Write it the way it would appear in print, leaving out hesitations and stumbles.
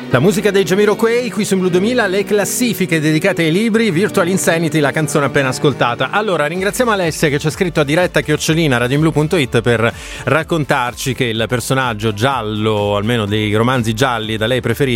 La musica dei Jamiroquai qui su Blue 2000, le classifiche dedicate ai libri, Virtual Insanity, la canzone appena ascoltata. Allora, ringraziamo Alessia che ci ha scritto a diretta@radioinblu.it per raccontarci che il personaggio giallo, almeno dei romanzi gialli da lei preferiti,